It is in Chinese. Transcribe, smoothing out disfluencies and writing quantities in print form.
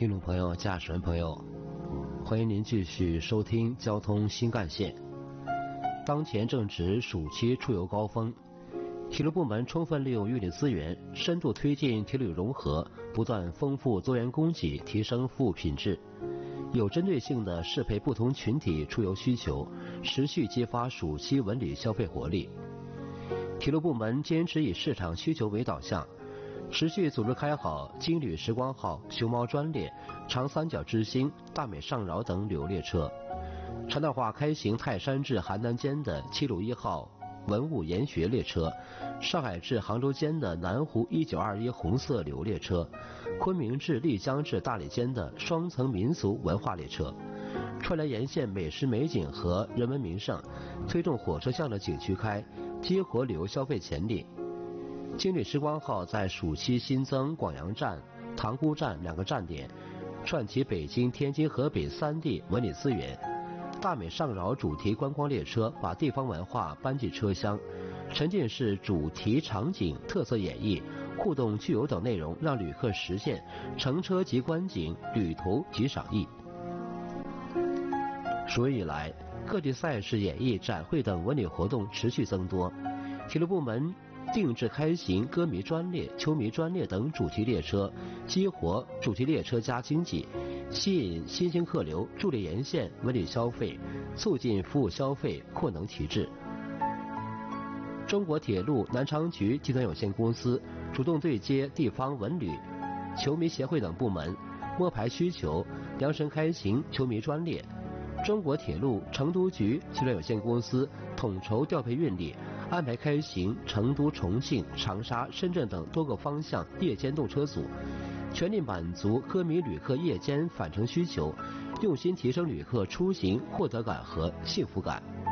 听众朋友、驾驶员朋友，欢迎您继续收听交通新干线。当前正值暑期出游高峰，铁路部门充分利用预力资源，深度推进铁路融合，不断丰富资源供给，提升服务品质，有针对性地适配不同群体出游需求，持续激发暑期文旅消费活力。铁路部门坚持以市场需求为导向，持续组织开好金旅时光号、熊猫专列、长三角之星、大美上饶等旅游列车，常态化开行泰山至邯郸间的7路1号文物研学列车，上海至杭州间的南湖1921红色旅游列车，昆明至丽江至大理间的双层民俗文化列车，串联沿线美食美景和人文名胜，推动火车向的景区开，激活旅游消费潜力。金旅时光号在暑期新增广阳站、塘沽站2个站点，串起北京、天津、河北3地文旅资源。大美上饶主题观光列车把地方文化搬进车厢，沉浸式主题场景特色演绎、互动趣游等内容，让旅客实现乘车即观景、旅途即赏艺。暑日以来，各地赛事、演艺、展会等文旅活动持续增多，铁路部门定制开行歌迷专列、球迷专列等主题列车，激活主题列车加经济，吸引新兴客流，助力沿线文旅消费，促进服务消费扩能提质。中国铁路南昌局集团有限公司主动对接地方文旅、球迷协会等部门，摸排需求，量身开行球迷专列。中国铁路成都局集团有限公司统筹调配运力，安排开行成都、重庆、长沙、深圳等多个方向夜间动车组，全力满足歌迷旅客夜间返程需求，用心提升旅客出行获得感和幸福感。